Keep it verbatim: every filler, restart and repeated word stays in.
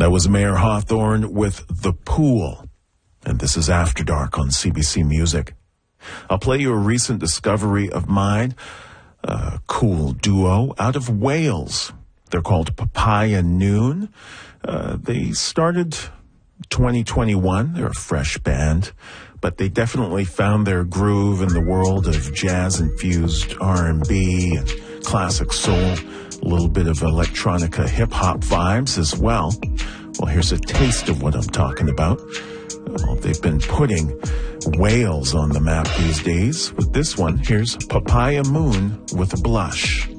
That was Mayor Hawthorne with The Pool. And this is After Dark on C B C Music. I'll play you a recent discovery of mine, a cool duo out of Wales. They're called Papaya Noon. Uh, they started twenty twenty-one. They're a fresh band, but they definitely found their groove in the world of jazz-infused R and B and classic soul, a little bit of electronica hip-hop vibes as well. Well, here's a taste of what I'm talking about. Well, they've been putting Wales on the map these days. With this one, here's Papaya Moon with Blush.